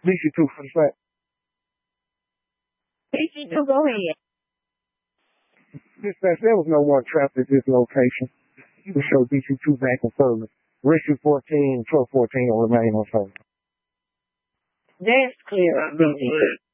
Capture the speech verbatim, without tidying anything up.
D C two for the fact. D C two, go ahead. Dispatch, there was no one trapped at this location. You can show D C two back and further. Rescue fourteen, twelve fourteen will remain on service. That's clear, I believe.